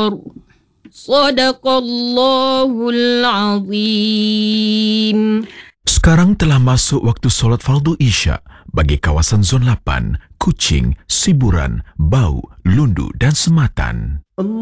أكبر صدق الله العظيم. Sekarang telah masuk waktu solat fardu Isya bagi kawasan Zon 8, Kuching, Siburan, Bau, Lundu dan Sematan.